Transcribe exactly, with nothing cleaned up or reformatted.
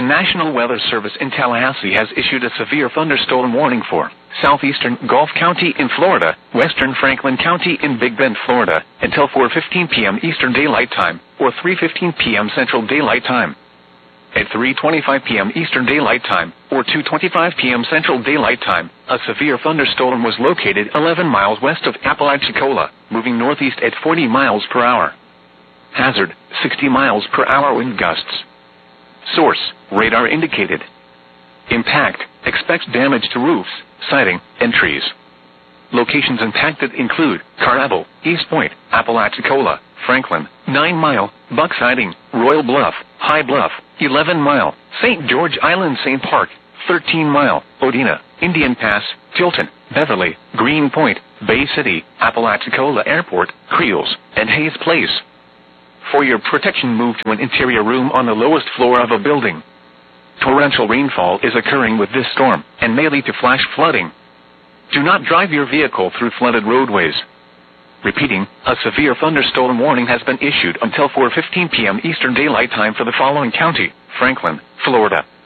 National Weather Service in Tallahassee has issued a severe thunderstorm warning for southeastern Gulf County in Florida, western Franklin County in Big Bend, Florida, until four fifteen p.m. Eastern Daylight Time, or three fifteen p.m. Central Daylight Time. At three twenty-five p.m. Eastern Daylight Time, or two twenty-five p.m. Central Daylight Time, a severe thunderstorm was located eleven miles west of Apalachicola, moving northeast at forty miles per hour. Hazard, sixty miles per hour wind gusts. Source, radar indicated. Impact, expects damage to roofs, siding, and trees. Locations impacted include Carrabble, East Point, Apalachicola, Franklin, nine mile, Buck Siding, Royal Bluff, High Bluff, eleven mile, Saint George Island Saint Park, thirteen mile, Odina, Indian Pass, Tilton, Beverly, Green Point, Bay City, Apalachicola Airport, Creels, and Hayes Place. For your protection, move to an interior room on the lowest floor of a building. Torrential rainfall is occurring with this storm, and may lead to flash flooding. Do not drive your vehicle through flooded roadways. Repeating, a severe thunderstorm warning has been issued until four fifteen p.m. Eastern Daylight Time for the following county: Franklin, Florida,